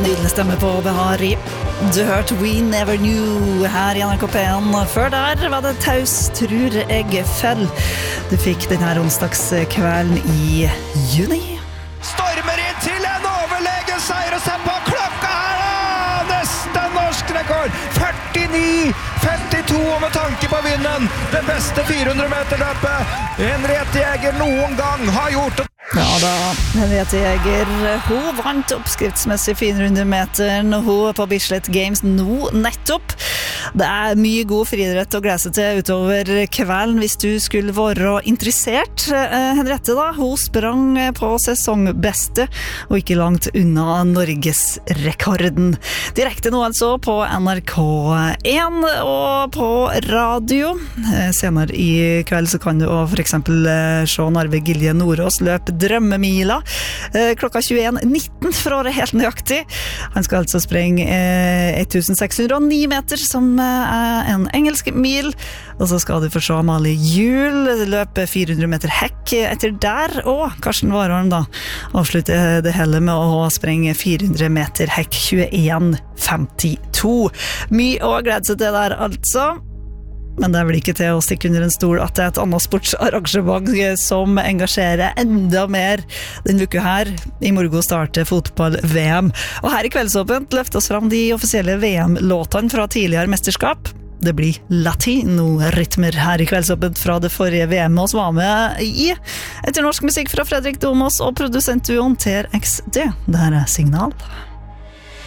nydelig stemme på Behari. Du hørte We Never Knew her i NRK P1. Før der var det Taus tror jeg fell. Du fikk denne onsdagskvelden i juni. Stormer inn til en overlegen seier og se på klokka her da! Nesten norsk rekord! 49-52 og med tanke på vinnen. Det beste 400 meter løpet Henriette Jæger noen gang har gjort det. Ja da, Henriette Jæger, hun vant oppskriftsmessig 400 meter når hun på Bislett Games nå nettopp. Det mye god friidrett å glede seg til utover kvelden hvis du skulle være interessert. Henriette da, hun sprang på sesongbeste og ikke langt unna Norgesrekorden. Direkte nå altså på NRK1 og på radio. Senere i kveld så kan du også for eksempel se Narve Gilje Nordås løpe Drømmemila klokka 21.19 for å være helt nøyaktig. Han skal altså sprenge 1609 meter som en engelsk mil, og så skal du få se Amalie Juel løpe 400 meter hekk etter der, og Karsten Warholm da avslutter det hele med å sprenge 400 meter hekk 21.52. Mye å glede seg til der altså. Men det vel ikke til å stikke under en stol at det et annet sportsarrangement som engasjerer enda mer denne uka her. I morgen starter fotball-VM. Og her i Kveldsåpent løfter oss fram de offisielle VM-låtene fra tidligere mesterskap. Det blir latino-rytmer her i Kveldsåpent fra det forrige VM oss var med i. Etter norsk musikk fra Fredrik Domås og produsentduoen TRXD. Det her Signal.